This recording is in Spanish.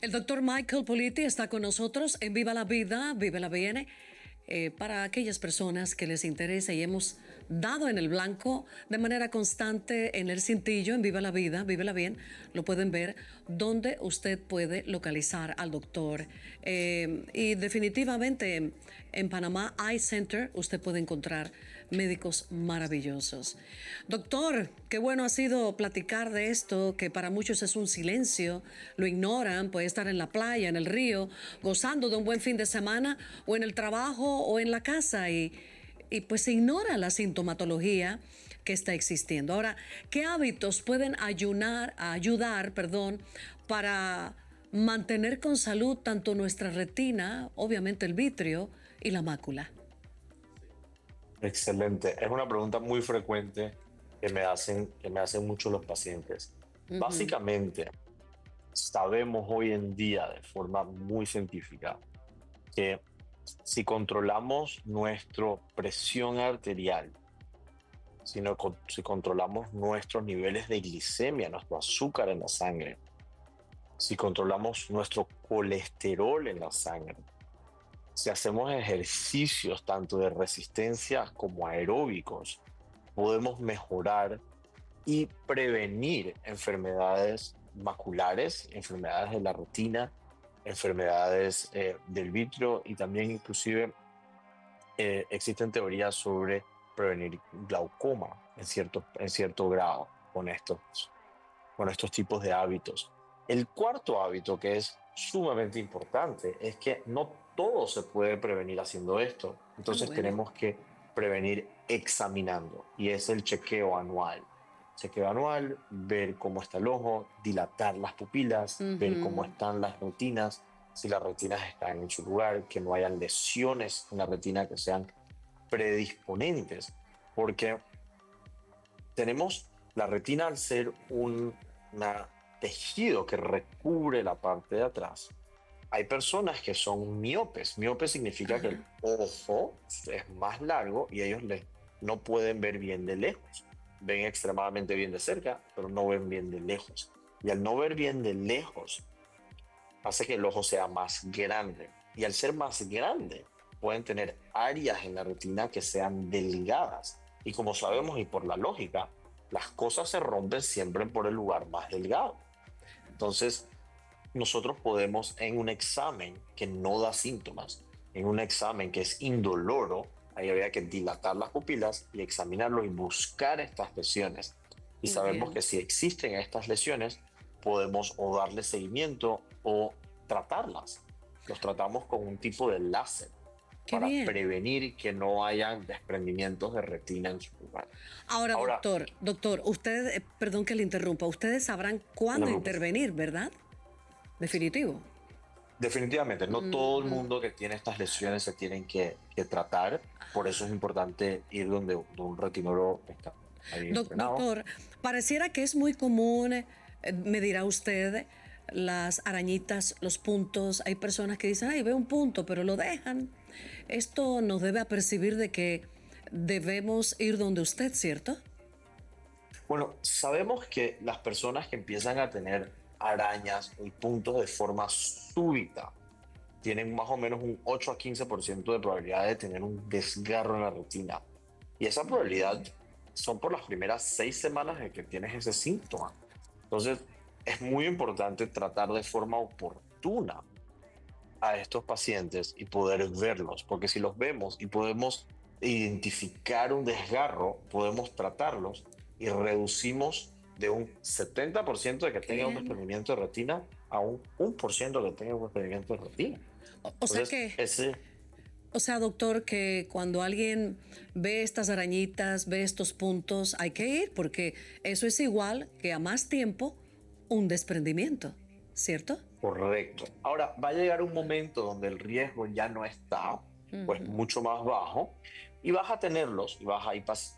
El doctor Michael Politi está con nosotros en Viva la Vida, Vive la Bien, para aquellas personas que les interesa y hemos dado en el blanco de manera constante en el cintillo, en Viva la Vida, Vive la Bien, lo pueden ver, donde usted puede localizar al doctor. Y definitivamente en Panamá Eye Center usted puede encontrar médicos maravillosos. Doctor, qué bueno ha sido platicar de esto, que para muchos es un silencio, lo ignoran, puede estar en la playa, en el río, gozando de un buen fin de semana, o en el trabajo, o en la casa, y pues se ignora la sintomatología que está existiendo. Ahora, ¿qué hábitos pueden ayudar, para mantener con salud tanto nuestra retina, obviamente el vitrio, y la mácula? Excelente. Es una pregunta muy frecuente que me hacen muchos los pacientes. Ujú. Básicamente, sabemos hoy en día de forma muy científica que si controlamos nuestra presión arterial, si controlamos nuestros niveles de glicemia, nuestro azúcar en la sangre, si controlamos nuestro colesterol en la sangre, si hacemos ejercicios tanto de resistencia como aeróbicos, podemos mejorar y prevenir enfermedades maculares, enfermedades de la retina, enfermedades del vitrio y también inclusive existen teorías sobre prevenir glaucoma en cierto grado con estos tipos de hábitos. El cuarto hábito que es sumamente importante es que no todo se puede prevenir haciendo esto. Ah, Entonces bueno. tenemos que prevenir examinando y es el chequeo anual. Chequeo anual, ver cómo está el ojo, dilatar las pupilas, ver cómo Ujú. están las retinas, si las retinas están en su lugar, que no hayan lesiones en la retina que sean predisponentes, porque tenemos la retina al ser un tejido que recubre la parte de atrás. Hay personas que son miopes. Miope significa que el Ajá. ojo es más largo y ellos no pueden ver bien de lejos. Ven extremadamente bien de cerca, pero no ven bien de lejos. Y al no ver bien de lejos, hace que el ojo sea más grande. Y al ser más grande, pueden tener áreas en la retina que sean delgadas. Y como sabemos y por la lógica, las cosas se rompen siempre por el lugar más delgado. Entonces, nosotros podemos en un examen que no da síntomas, en un examen que es indoloro, ahí habría que dilatar las pupilas y examinarlo y buscar estas lesiones. Y sabemos Bien. que si existen estas lesiones, podemos o darle seguimiento o tratarlas. Los tratamos con un tipo de láser Qué para bien. prevenir que no hayan desprendimientos de retina en su lugar. Ahora, Ahora, doctor, usted, perdón que le interrumpa, ustedes sabrán no te cuándo preocupes. intervenir, ¿verdad? Definitivo. Definitivamente, no todo el mundo que tiene estas lesiones se tienen que tratar, por eso es importante ir donde un retinólogo está ahí entrenado. Doctor, pareciera que es muy común, me dirá usted, las arañitas, los puntos. Hay personas que dicen, ay, veo un punto, pero lo dejan. Esto nos debe apercibir de que debemos ir donde usted, ¿cierto? Bueno, sabemos que las personas que empiezan a tener arañas y puntos de forma súbita tienen más o menos un 8 a 15% de probabilidad de tener un desgarro en la retina. Y esa probabilidad son por las primeras 6 semanas de que tienes ese síntoma. Entonces, es muy importante tratar de forma oportuna a estos pacientes y poder verlos, porque si los vemos y podemos identificar un desgarro, podemos tratarlos y reducimos de un 70% de que Qué tenga un bien. desprendimiento de retina a un 1% que tenga un desprendimiento de retina. O sea Entonces, que, doctor, que cuando alguien ve estas arañitas, ve estos puntos, hay que ir porque eso es igual que a más tiempo un desprendimiento, ¿cierto? correcto. Ahora, va a llegar un momento donde el riesgo ya no está, pues mucho más bajo, y vas a tenerlos, y vas a ir